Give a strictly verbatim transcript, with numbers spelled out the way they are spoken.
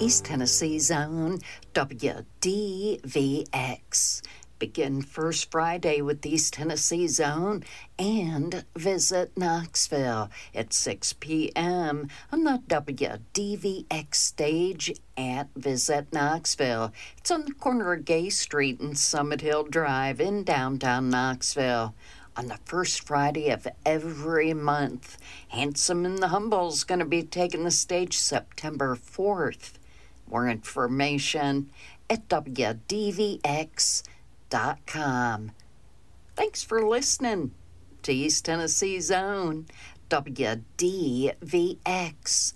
East Tennessee Zone, W D V X. Begin first Friday with East Tennessee Zone and visit Knoxville at six p.m. on the W D V X stage at Visit Knoxville. It's on the corner of Gay Street and Summit Hill Drive in downtown Knoxville. On the first Friday of every month, Handsome and the Humble's going to be taking the stage September fourth. More information at W D V X dot com. Thanks for listening to East Tennessee Zone, W D V X.